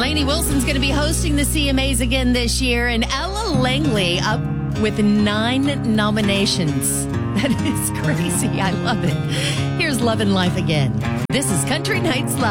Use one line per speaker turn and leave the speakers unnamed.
Lainey Wilson's going to be hosting the CMAs again this year, and Ella Langley up with 9 nominations. That is crazy. I love it. Here's Love and Life again. This is Country Nights Live.